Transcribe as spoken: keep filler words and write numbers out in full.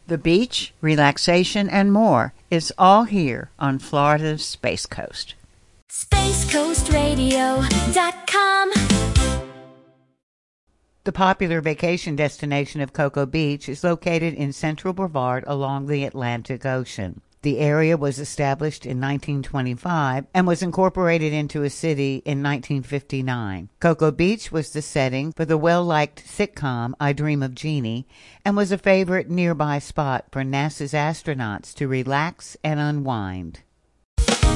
The beach, relaxation, and more is all here on Florida's Space Coast. space coast radio dot com. The popular vacation destination of Cocoa Beach is located in central Brevard along the Atlantic Ocean. The area was established in nineteen twenty-five and was incorporated into a city in nineteen fifty-nine. Cocoa Beach was the setting for the well-liked sitcom I Dream of Jeannie and was a favorite nearby spot for NASA's astronauts to relax and unwind.